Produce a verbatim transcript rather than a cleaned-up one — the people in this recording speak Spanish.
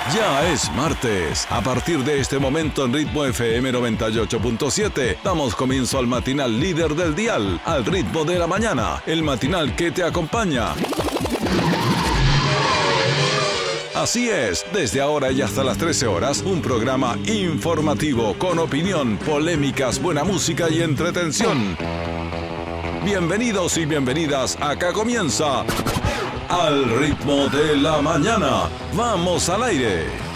Ya es martes. A partir de este momento en Ritmo F M noventa y ocho punto siete, damos comienzo al matinal líder del dial, al ritmo de la mañana, el matinal que te acompaña. Así es, desde ahora y hasta las trece horas, un programa informativo con opinión, polémicas, buena música y entretención. Bienvenidos y bienvenidas, acá comienza Al Ritmo de la Mañana. ¡Vamos al aire!